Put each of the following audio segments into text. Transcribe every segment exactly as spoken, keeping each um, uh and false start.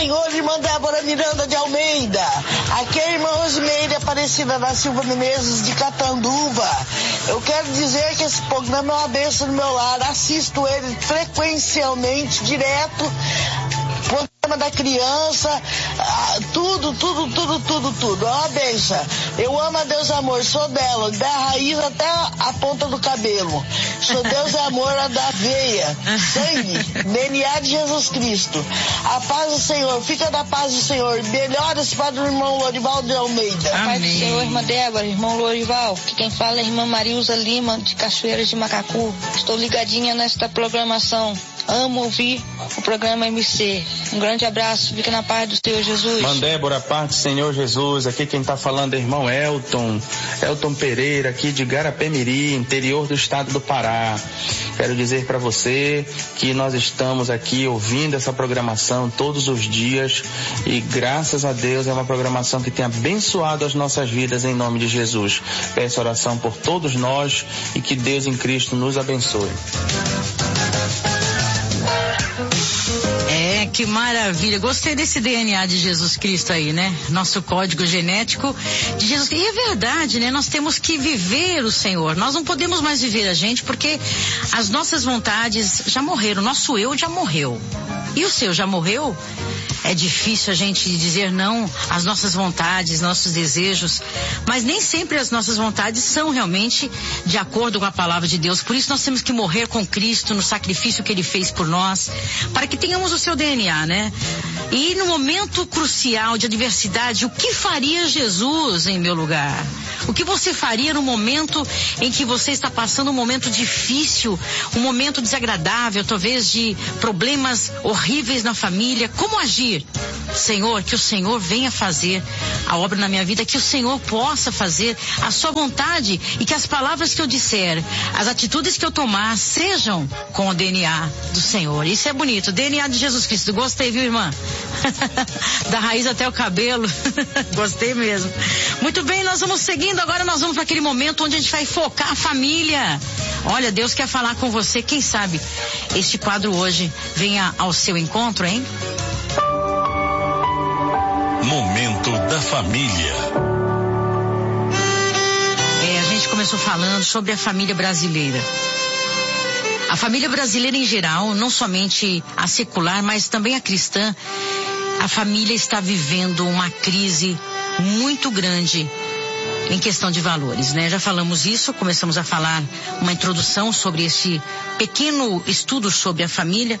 Senhor, irmã Débora Miranda de Almeida. Aqui é a irmã Rosimeire Aparecida da Silva Menezes de Catanduva. Eu quero dizer que esse programa é uma bênção no meu lar. Assisto ele frequencialmente, direto. Programa da criança, tudo, tudo, tudo, tudo, tudo. É uma benção. Eu amo a Deus Amor, sou dela, da raiz até a ponta do cabelo. Sou Deus Amor, a da veia, sangue, D N A de Jesus Cristo. A paz do Senhor, fica da paz do Senhor. Melhoras para o irmão Lorival de Almeida. Amém. Paz do Senhor, irmã Débora, irmão Lorival. Que quem fala é a irmã Marilza Lima, de Cachoeiras de Macacu. Estou ligadinha nesta programação. Amo ouvir o programa M C. Um grande abraço, fica na paz do Senhor Jesus. Irmã Débora, paz do Senhor Jesus. Aqui quem está falando é irmão Elton, Elton Pereira, aqui de Garapé-Miri, interior do estado do Pará. Quero dizer para você que nós estamos aqui ouvindo essa programação todos os dias e graças a Deus é uma programação que tem abençoado as nossas vidas em nome de Jesus. Peço oração por todos nós e que Deus em Cristo nos abençoe. É, que maravilha. Gostei desse D N A de Jesus Cristo aí, né? Nosso código genético de Jesus Cristo. E é verdade, né? Nós temos que viver o Senhor. Nós não podemos mais viver a gente porque as nossas vontades já morreram. Nosso eu já morreu. E o seu já morreu? É difícil a gente dizer não às nossas vontades, nossos desejos, mas nem sempre as nossas vontades são realmente de acordo com a palavra de Deus. Por isso nós temos que morrer com Cristo no sacrifício que Ele fez por nós, para que tenhamos o seu D N A, né? E no momento crucial de adversidade, o que faria Jesus em meu lugar? O que você faria no momento em que você está passando um momento difícil, um momento desagradável, talvez de problemas horríveis na família? Como agir? Senhor, que o Senhor venha fazer a obra na minha vida, que o Senhor possa fazer a sua vontade e que as palavras que eu disser, as atitudes que eu tomar sejam com o D N A do Senhor. Isso é bonito, D N A de Jesus Cristo. Gostei, viu, irmã? Da raiz até o cabelo. Gostei mesmo. Muito bem, nós vamos seguindo. Agora nós vamos para aquele momento onde a gente vai focar a família. Olha, Deus quer falar com você. Quem sabe este quadro hoje venha ao seu encontro, hein? Momento da família. É, a gente começou falando sobre a família brasileira. A família brasileira em geral, não somente a secular, mas também a cristã, a família está vivendo uma crise muito grande em questão de valores, né? Já falamos isso, começamos a falar uma introdução sobre esse pequeno estudo sobre a família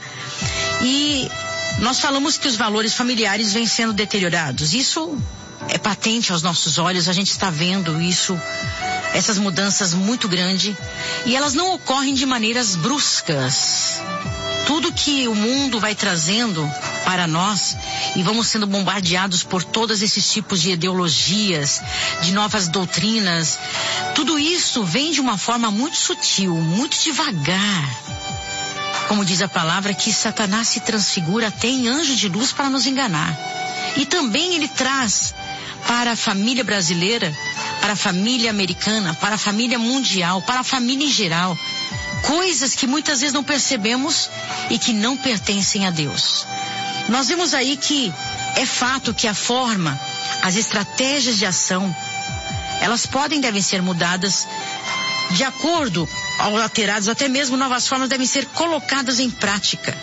e nós falamos que os valores familiares vêm sendo deteriorados. Isso é patente aos nossos olhos, a gente está vendo isso, essas mudanças muito grandes, e elas não ocorrem de maneiras bruscas. Tudo que o mundo vai trazendo para nós e vamos sendo bombardeados por todos esses tipos de ideologias, de novas doutrinas, tudo isso vem de uma forma muito sutil, muito devagar. Como diz a palavra, que Satanás se transfigura até em anjo de luz para nos enganar. E também ele traz para a família brasileira, para a família americana, para a família mundial, para a família em geral, coisas que muitas vezes não percebemos e que não pertencem a Deus. Nós vemos aí que é fato que a forma, as estratégias de ação, elas podem e devem ser mudadas de acordo ao alterados, até mesmo novas formas devem ser colocadas em prática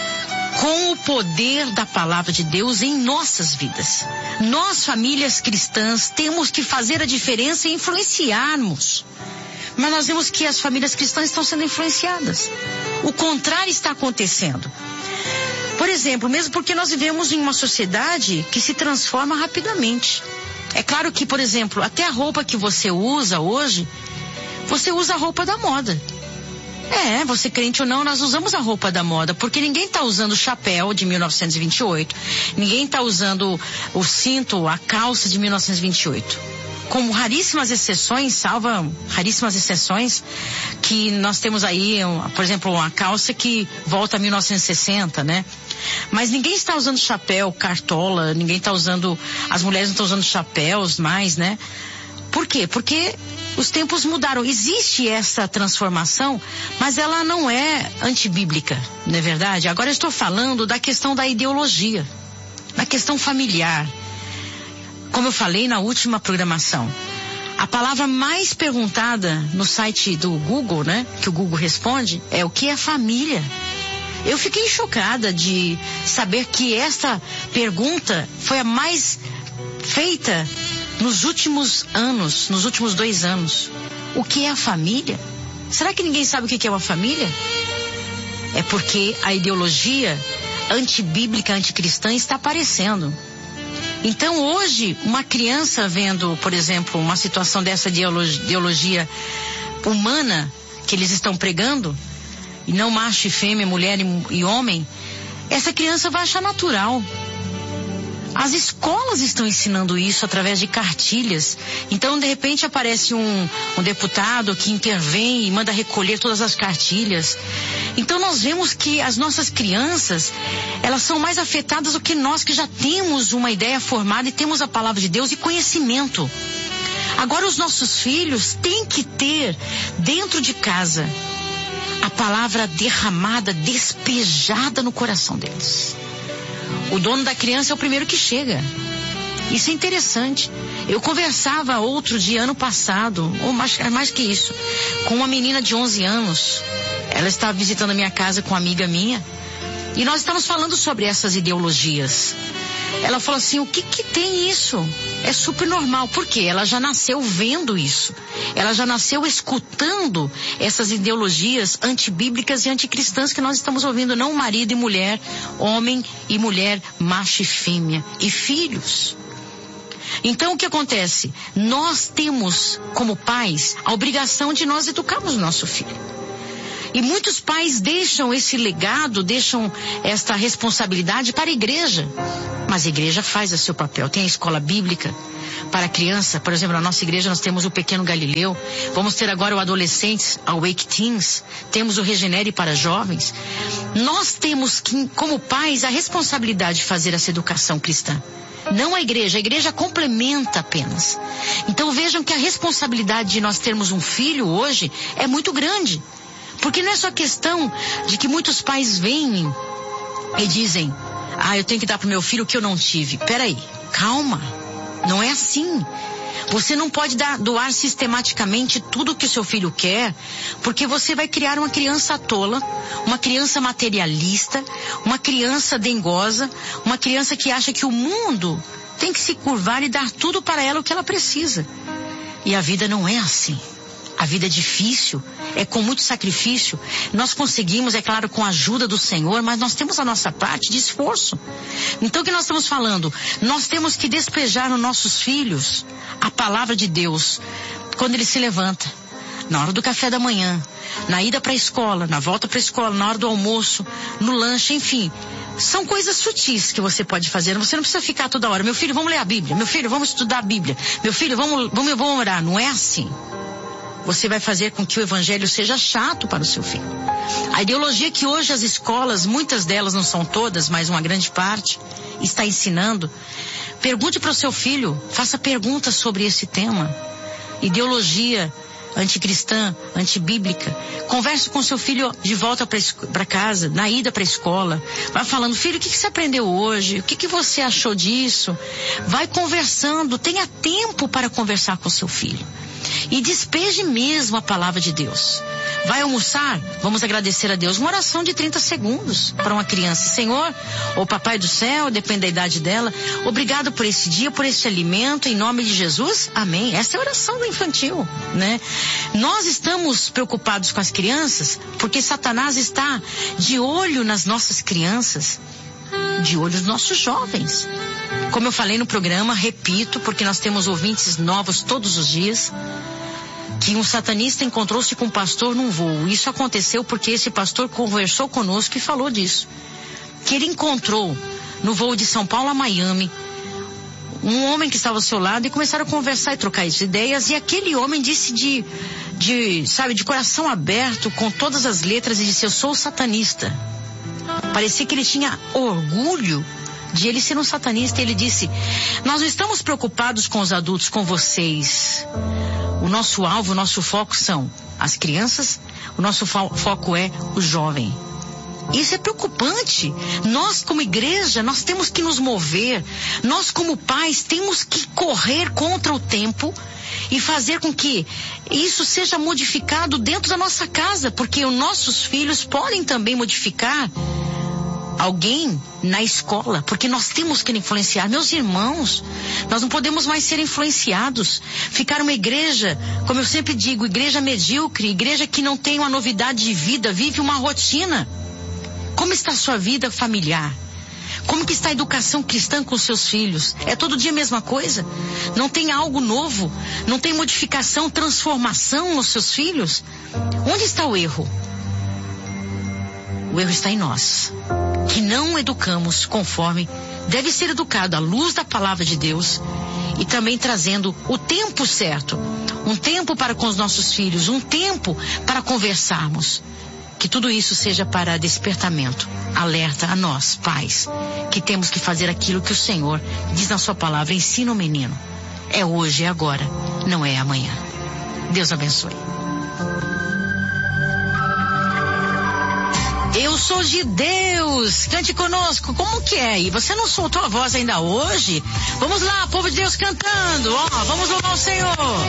com o poder da palavra de Deus em nossas vidas. Nós, famílias cristãs, temos que fazer a diferença e influenciarmos. Mas nós vemos que as famílias cristãs estão sendo influenciadas. O contrário está acontecendo. Por exemplo, mesmo porque nós vivemos em uma sociedade que se transforma rapidamente. É claro que, por exemplo, até a roupa que você usa hoje, você usa a roupa da moda. É, você crente ou não, nós usamos a roupa da moda, porque ninguém está usando o chapéu de mil novecentos e vinte e oito, ninguém está usando o cinto, a calça de mil novecentos e vinte e oito. Com raríssimas exceções, salva raríssimas exceções, que nós temos aí, por exemplo, uma calça que volta a mil novecentos e sessenta, né? Mas ninguém está usando chapéu, cartola, ninguém está usando, as mulheres não estão usando chapéus mais, né? Por quê? Porque os tempos mudaram. Existe essa transformação, mas ela não é antibíblica, não é verdade? Agora eu estou falando da questão da ideologia. questão familiar. Como eu falei na última programação, a palavra mais perguntada no site do Google, né, que o Google responde, é o que é família. Eu fiquei chocada de saber que esta pergunta foi a mais feita nos últimos anos, nos últimos dois anos. O que é a família? Será que ninguém sabe o que é uma família? É porque a ideologia antibíblica, anticristã está aparecendo. Então hoje, uma criança vendo, por exemplo, uma situação dessa ideologia humana que eles estão pregando, e não macho e fêmea, mulher e, e homem, essa criança vai achar natural. As escolas estão ensinando isso através de cartilhas. Então, de repente, aparece um, um deputado que intervém e manda recolher todas as cartilhas. Então, nós vemos que as nossas crianças, elas são mais afetadas do que nós que já temos uma ideia formada e temos a palavra de Deus e conhecimento. Agora, os nossos filhos têm que ter, dentro de casa, a palavra derramada, despejada no coração deles. O dono da criança é o primeiro que chega. Isso é interessante. Eu conversava outro dia, ano passado, ou mais, mais que isso, com uma menina de onze anos. Ela estava visitando a minha casa com uma amiga minha. E nós estávamos falando sobre essas ideologias. Ela falou assim, o que que tem isso? É super normal. Por quê? Ela já nasceu vendo isso. Ela já nasceu escutando essas ideologias antibíblicas e anticristãs que nós estamos ouvindo. Não marido e mulher, homem e mulher, macho e fêmea e filhos. Então o que acontece? Nós temos, como pais, a obrigação de nós educarmos o nosso filho. E muitos pais deixam esse legado, deixam esta responsabilidade para a igreja. Mas a igreja faz o seu papel. Tem a escola bíblica para a criança. Por exemplo, na nossa igreja nós temos o Pequeno Galileu. Vamos ter agora o Adolescentes, a Wake Teens. Temos o Regenere para jovens. Nós temos, que, como pais, a responsabilidade de fazer essa educação cristã. Não a igreja. A igreja complementa apenas. Então vejam que a responsabilidade de nós termos um filho hoje é muito grande. Porque não é só questão de que muitos pais vêm e dizem, ah, eu tenho que dar para o meu filho o que eu não tive. Peraí, calma, não é assim. Você não pode dar, doar sistematicamente tudo o que o seu filho quer, porque você vai criar uma criança tola, uma criança materialista, uma criança dengosa, uma criança que acha que o mundo tem que se curvar e dar tudo para ela o que ela precisa. E a vida não é assim. A vida é difícil, é com muito sacrifício. Nós conseguimos, é claro, com a ajuda do Senhor, mas nós temos a nossa parte de esforço. Então o que nós estamos falando? Nós temos que despejar nos nossos filhos a palavra de Deus quando ele se levanta, na hora do café da manhã, na ida para a escola, na volta para a escola, na hora do almoço, no lanche, enfim. São coisas sutis que você pode fazer. Você não precisa ficar toda hora, meu filho, vamos ler a Bíblia, meu filho, vamos estudar a Bíblia, meu filho, vamos, vamos, vamos orar. Não é assim. Você vai fazer com que o evangelho seja chato para o seu filho. A ideologia que hoje as escolas, muitas delas, não são todas, mas uma grande parte, está ensinando. Pergunte para o seu filho, faça perguntas sobre esse tema. Ideologia anticristã, antibíblica. Converse com seu filho de volta para casa, na ida para a escola. Vai falando, filho, o que, que você aprendeu hoje? O que, que você achou disso? Vai conversando, tenha tempo para conversar com seu filho. E despeje mesmo a palavra de Deus. Vai almoçar? Vamos agradecer a Deus. Uma oração de trinta segundos para uma criança. Senhor, ou Papai do Céu, depende da idade dela, obrigado por esse dia, por esse alimento, em nome de Jesus, amém. Essa é a oração do infantil, né? Nós estamos preocupados com as crianças porque Satanás está de olho nas nossas crianças, de olho nos nossos jovens. Como eu falei no programa, repito, porque nós temos ouvintes novos todos os dias, que um satanista encontrou-se com um pastor num voo. Isso aconteceu porque esse pastor conversou conosco e falou disso. Que ele encontrou no voo de São Paulo a Miami um homem que estava ao seu lado e começaram a conversar e trocar ideias, e aquele homem disse de, de, sabe, de coração aberto, com todas as letras, e disse, eu sou satanista. Parecia que ele tinha orgulho de ele ser um satanista. Ele disse, nós não estamos preocupados com os adultos, com vocês. O nosso alvo, o nosso foco são as crianças, o nosso fo- foco é o jovem. Isso é preocupante. Nós, como igreja, nós temos que nos mover. Nós, como pais, temos que correr contra o tempo e fazer com que isso seja modificado dentro da nossa casa, porque os nossos filhos podem também modificar alguém na escola, porque nós temos que influenciar. Meus irmãos, nós não podemos mais ser influenciados, ficar uma igreja, como eu sempre digo, igreja medíocre, igreja que não tem uma novidade de vida, vive uma rotina. Como está a sua vida familiar? Como que está a educação cristã com seus filhos? É todo dia a mesma coisa? Não tem algo novo? Não tem modificação, transformação nos seus filhos? Onde está o erro? O erro está em nós, que não educamos conforme deve ser educado à luz da palavra de Deus e também trazendo o tempo certo, um tempo para com os nossos filhos, um tempo para conversarmos. Que tudo isso seja para despertamento, alerta a nós, pais, que temos que fazer aquilo que o Senhor diz na sua palavra, ensina o menino. É hoje, é agora, não é amanhã. Deus abençoe. Eu sou de Deus, cante conosco, como que é? E você não soltou a voz ainda hoje? Vamos lá, povo de Deus cantando, ó, vamos louvar o Senhor.